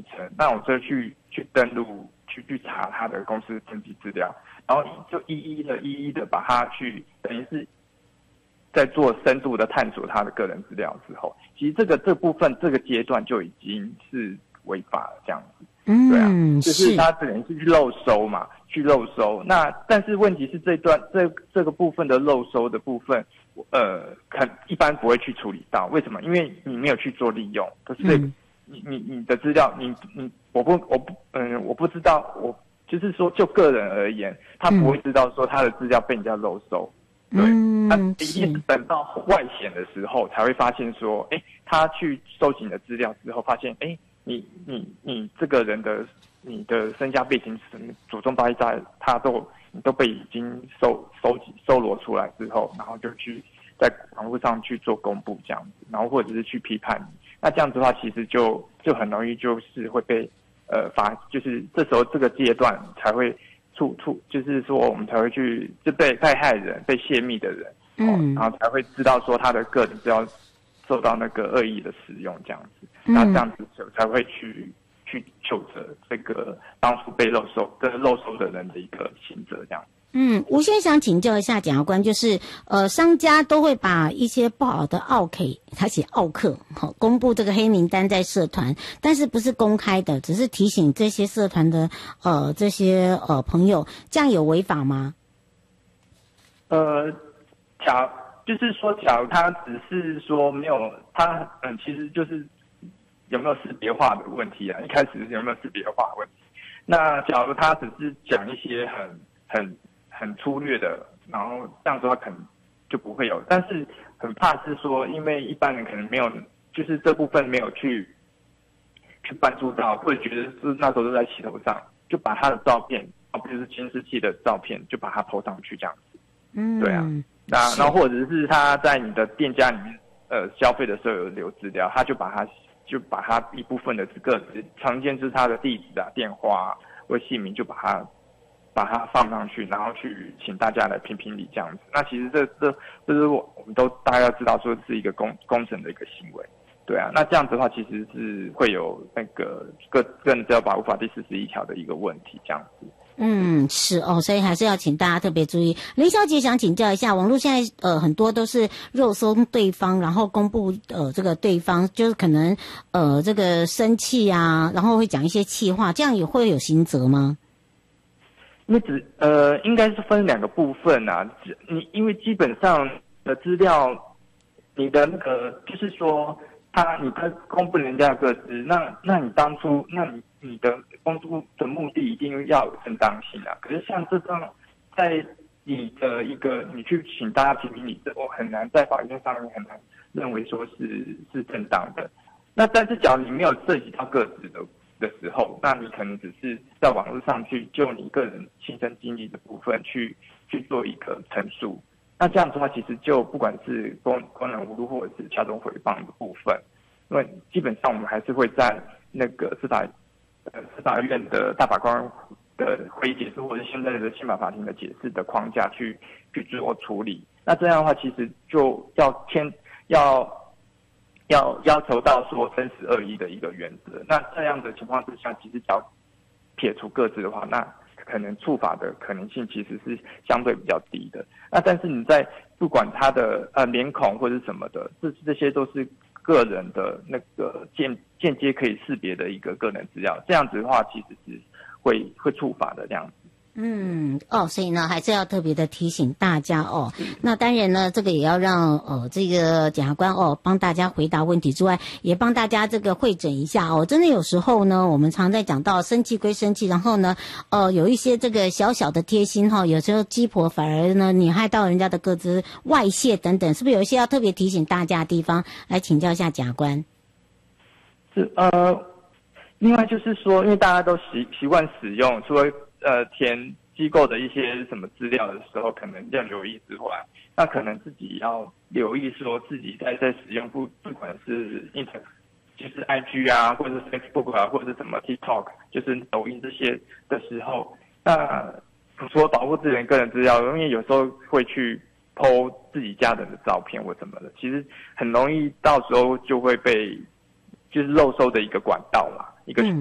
称，那我就去登录去查他的公司登记资料，然后就一一的把他去等于是在做深度的探索他的个人资料之后，其实这部分这个阶段就已经是违法了，这样子。对啊，就是他等于是去漏收嘛，去漏收。那但是问题是这个部分的漏收的部分，一般不会去处理到。为什么？因为你没有去做利用，可是你的资料，我不知道，我就是说就个人而言，他不会知道说他的资料被人家漏收。对，他一定是等到外显的时候才会发现说，他去收集你的资料之后，发现，你这个人的你的身家背景史、祖宗八代，你都被已经收罗出来之后，然后就去在网络上去做公布这样子，然后或者是去批判你。那这样子的话，其实就很容易就是会被就是这时候这个阶段才会就是说我们才会去就被害人、被泄密的人，然后才会知道说他的个人资料受到那个恶意的使用这样子，那这样子才会去求责这个当初被漏收的人的一个刑责这样。 我现在想请教一下检察官，就是商家都会把一些不好的他写奥客公布这个黑名单在社团，但是不是公开的，只是提醒这些社团的这些朋友，这样有违法吗？ 就是说，假如他只是说没有他其实就是有没有识别化的问题啊？一开始是有没有识别化的问题？那假如他只是讲一些很粗略的，然后这样子的话可能就不会有，但是很怕是说，因为一般人可能没有，就是这部分没有去关注到，或者觉得是那时候都在气头上，就把他的照片，不就是监视器的照片，就把它 po 上去这样子。对啊，然后或者是他在你的店家里面消费的时候有留资料，他就把他一部分的个资，常见是他的地址啊、电话啊或姓名，就把它放上去，然后去请大家来评理这样子。那其实这是我们都大家要知道说是一个公正的一个行为。对啊，那这样子的话其实是会有那个个人资料保护法第41条的一个问题这样子。 是哦，所以还是要请大家特别注意。林小姐想请教一下，网络现在很多都是肉搜对方，然后公布这个对方就是可能这个生气啊，然后会讲一些气话，这样也会有刑责吗？ 因为应该是分两个部分啊。因为基本上的资料，你的那个就是说，你公布人家的个资，那你当初你的公布的目的一定要有正当性啊。可是像这种在你的一个你去请大家评理，我很难在法院上面很难认为说是正当的。那但是假如你没有涉及到个资的时候，那你可能只是在网络上去就你个人亲身经历的部分去做一个陈述。那这样子的话，其实就不管是公然侮辱或者是加重诽谤的部分，因为基本上我们还是会在那个司法院的大法官的会议解释，或者是现在的宪法法庭的解释的框架去做处理。那这样的话，其实就要要求到说真实恶意的一个原则。那这样的情况之下，其实只要撇除个资的话，那可能触法的可能性其实是相对比较低的。那但是你在不管他的脸孔或者是什么的，这些都是个人的那个间接可以识别的一个个人资料，这样子的话其实是会触法的这样子。 所以呢，还是要特别的提醒大家哦。那当然呢，这个也要让这个检察官帮大家回答问题之外，也帮大家这个会诊一下哦。真的有时候呢，我们常在讲到生气归生气，然后呢，有一些这个小小的贴心有时候鸡婆反而呢，你害到人家的个资外泄等等，是不是有一些要特别提醒大家的地方？来请教一下检察官。 是另外就是说，因为大家都习惯使用，除了填机构的一些什么资料的时候，可能要留意之外，那可能自己要留意说自己在使用不管是 就是 IG 啊，或者是 Facebook 啊，或者是什么 TikTok， 就是抖音这些的时候，那除了保护自己的个人资料，因为有时候会去 po 自己家人的照片或什么的，其实很容易到时候就会被就是漏收的一个管道啦，一个